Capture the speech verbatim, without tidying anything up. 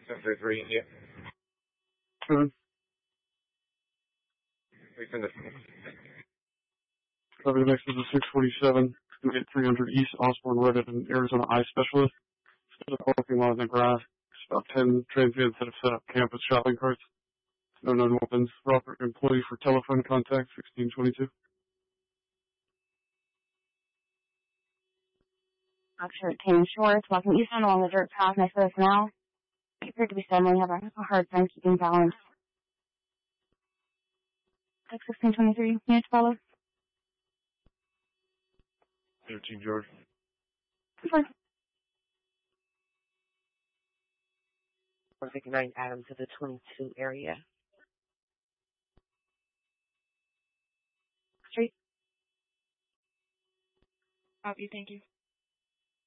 seven three three, India. Good. Wait for this. Copy, the next is a six forty-seven. Get three hundred East Osborne Road at an Arizona Eye Specialist. There's a parking lot in the grass. About ten transients that have set up campus shopping carts. No known weapons. Proper employee for telephone contact, sixteen twenty-two. Officer Kane Schwartz, walking eastbound along the dirt path next to us now. He appeared to be stumbling, having a hard time keeping balance. sixteen twenty-three, unit to follow. thirteen, George. Fine. four fifty-nine Adams to the twenty-two area. Street. Copy, thank you.